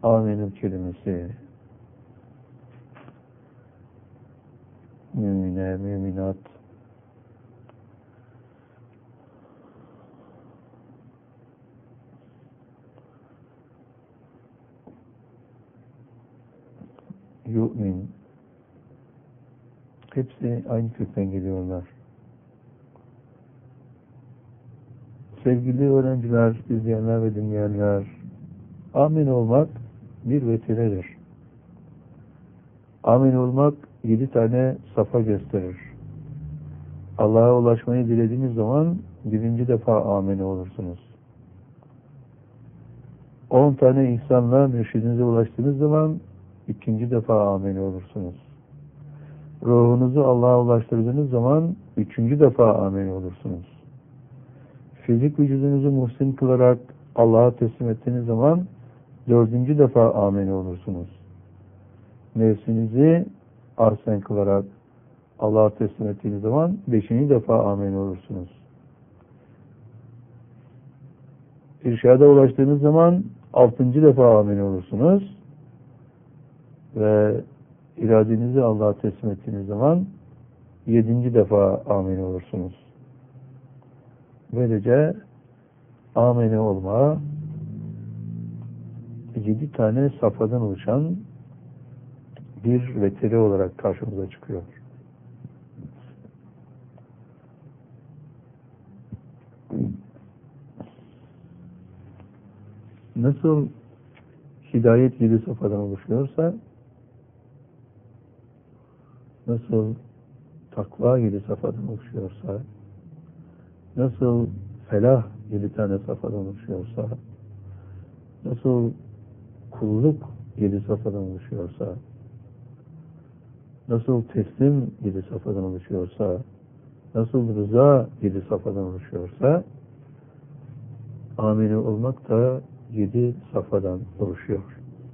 Amenül kelimesi mümine, müminat, yu'min, hepsi aynı kökten geliyorlar. Sevgili öğrenciler, izleyenler ve dinleyenler, amin olmak bir vesiledir. Amin olmak 7 tane safa gösterir. Allah'a ulaşmayı dilediğiniz zaman 1. defa amin olursunuz. 10 tane ihsanla mürşidinize ulaştığınız zaman 2. defa amin olursunuz. Ruhunuzu Allah'a ulaştırdığınız zaman 3. defa amin olursunuz. Fizik vücudunuzu muhsin kılarak Allah'a teslim ettiğiniz zaman 4. defa amin olursunuz. Nefsinizi arsen kılarak Allah'a teslim ettiğiniz zaman 5. defa amin olursunuz. İrşada ulaştığınız zaman 6. defa amin olursunuz. Ve iradenizi Allah'a teslim ettiğiniz zaman 7. defa amin olursunuz. Böylece amine olma 7 tane safhadan oluşan bir veteri olarak karşımıza çıkıyor. Nasıl hidayet 7 safhadan oluşuyorsa, nasıl takva 7 safhadan oluşuyorsa, nasıl felah 7 tane safhadan oluşuyorsa, nasıl kulluk 7 safhadan oluşuyorsa, nasıl teslim 7 safhadan oluşuyorsa, nasıl rıza 7 safhadan oluşuyorsa, amine olmak da 7 safhadan oluşuyor.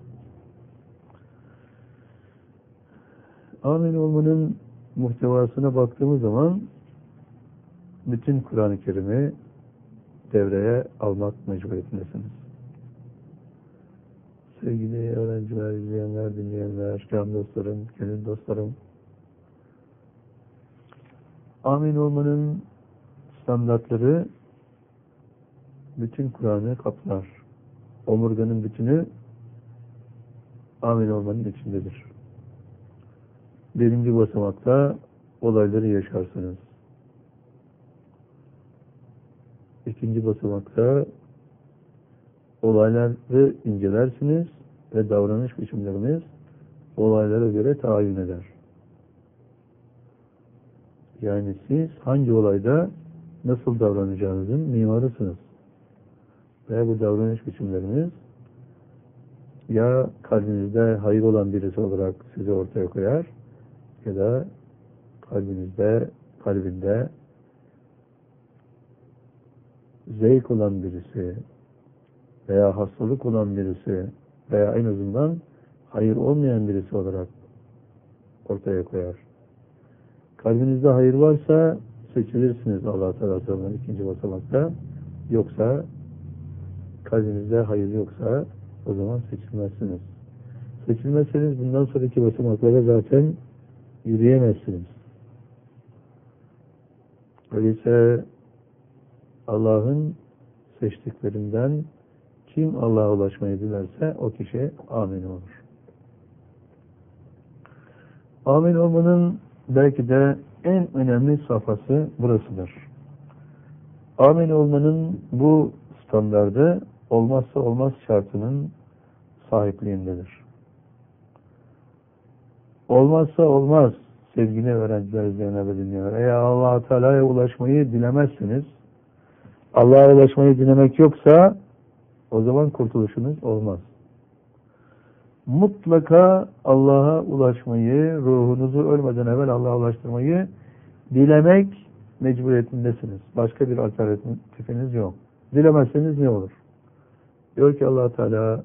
Amine olmanın muhtevasına baktığımız zaman bütün Kur'an-ı Kerim'i devreye almak mecburiyetindesiniz. Sevgili öğrenciler, izleyenler, dinleyenler, can dostlarım, gönül dostlarım, amin olmanın standartları bütün Kur'an'ı kaplar. Omurganın bütünü amin olmanın içindedir. 1. basamakta olayları yaşarsınız. 2. basamakta olayları incelersiniz ve davranış biçimleriniz olaylara göre tayin eder. Yani siz hangi olayda nasıl davranacağınızın mimarısınız. Ve bu davranış biçimleriniz ya kalbinizde hayır olan birisi olarak sizi ortaya koyar ya da kalbinde zevk olan birisi veya hastalık olan birisi veya en azından hayır olmayan birisi olarak ortaya koyar. Kalbinizde hayır varsa seçilirsiniz Allah Teala tarafından 2. basamakta. Yoksa kalbinizde hayır yoksa o zaman seçilmezsiniz. Seçilmezseniz bundan sonraki basamaklara zaten yürüyemezsiniz. Öyleyse Allah'ın seçtiklerinden kim Allah'a ulaşmayı dilerse o kişi amin olur. Amin olmanın belki de en önemli safhası burasıdır. Amin olmanın bu standardı olmazsa olmaz şartının sahipliğindedir. Olmazsa olmaz sevgili öğrenciler, izleyenler ve dinleyenler. Eğer Allah-u Teala'ya ulaşmayı dilemezsiniz, Allah'a ulaşmayı dilemek yoksa o zaman kurtuluşunuz olmaz. Mutlaka Allah'a ulaşmayı, ruhunuzu ölmeden evvel Allah'a ulaştırmayı dilemek mecburiyetindesiniz. Başka bir alternatifiniz yok. Dilemezseniz ne olur? Diyor ki Allah Teala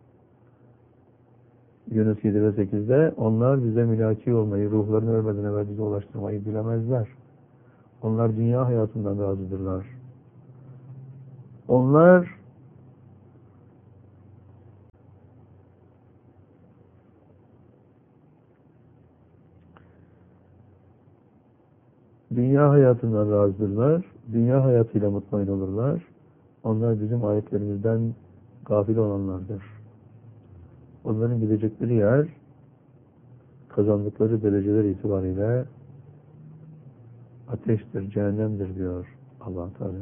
Yunus 7 ve 8'de onlar bize mülaki olmayı, ruhlarını ölmeden evvel bize ulaştırmayı dilemezler. Onlar dünya hayatından razıdırlar. Onlar dünya hayatından razıdırlar, dünya hayatıyla mutmain olurlar. Onlar bizim ayetlerimizden gafil olanlardır. Onların gidecekleri yer, kazandıkları dereceler itibariyle ateştir, cehennemdir diyor Allah Teala.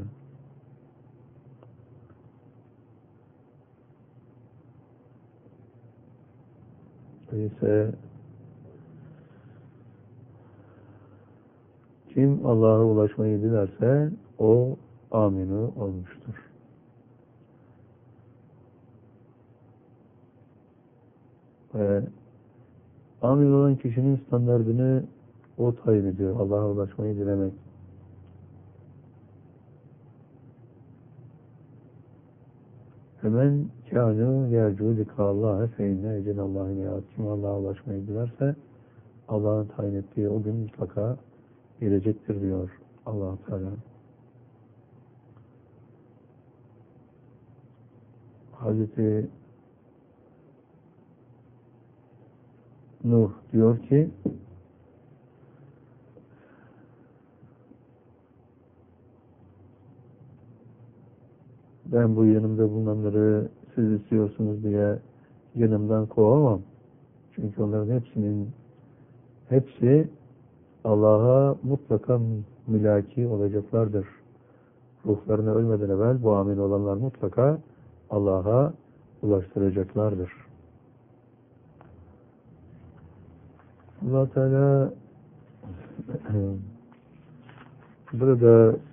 Öyleyse kim Allah'a ulaşmayı dilerse o aminu olmuştur. Ve amin olan kişinin standardını o tayin ediyor. Allah'a ulaşmayı dilemek. Hemen kânu yercu likâllâhe feinne ecenallâhi niyât. Kim Allah'a ulaşmayı dilerse Allah'ın tayin ettiği o gün mutlaka gelecektir diyor Allah Teala. Hazreti Nuh diyor ki ben bu yanımda bulunanları siz istiyorsunuz diye yanımdan kovamam. Çünkü onların hepsi Allah'a mutlaka mülaki olacaklardır. Ruhlarına ölmeden evvel bu amin olanlar mutlaka Allah'a ulaştıracaklardır. Allah Teala burada